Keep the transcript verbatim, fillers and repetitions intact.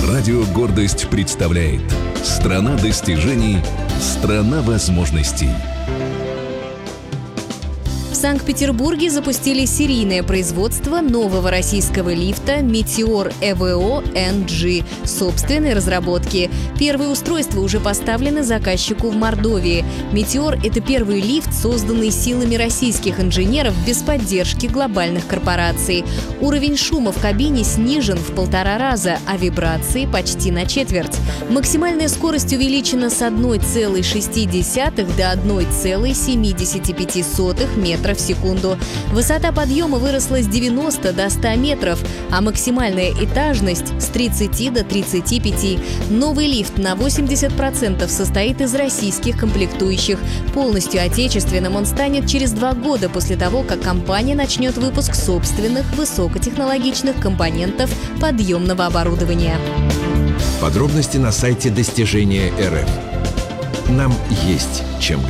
Радио «Гордость» представляет «Страна достижений, страна возможностей». В Санкт-Петербурге запустили серийное производство нового российского лифта «Метеор Эво эн джи» собственной разработки. Первые устройства уже поставлены заказчику в Мордовии. «Метеор» — это первый лифт, созданный силами российских инженеров без поддержки глобальных корпораций. Уровень шума в кабине снижен в полтора раза, а вибрации почти на четверть. Максимальная скорость увеличена с одной целой шести десятых до одной целой семидесяти пяти сотых метра в секунду. Высота подъема выросла с девяноста до ста метров, а максимальная этажность с тридцати до тридцати пяти. Новый лифт на восемьдесят процентов состоит из российских комплектующих. Полностью отечественным он станет через два года после того, как компания начнет выпуск собственных высокотехнологичных компонентов подъемного оборудования. Подробности на сайте достижения точка эр эф. Нам есть чем